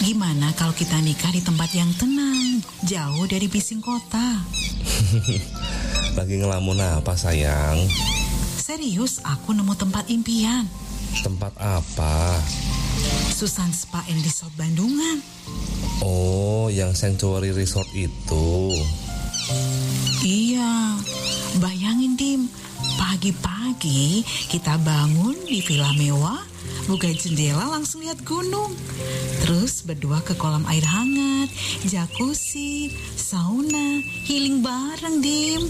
Gimana kalau kita nikah di tempat yang tenang, jauh dari bising kota? Lagi ngelamun apa sayang? Serius, aku nemu tempat impian. Tempat apa? Susan Spa and Resort Bandungan. Oh, yang Sanctuary Resort itu. Iya, bayangin Dim, pagi-pagi kita bangun di villa mewah, buka jendela langsung lihat gunung. Terus berdua ke kolam air hangat, jacuzzi, sauna, healing bareng Dim.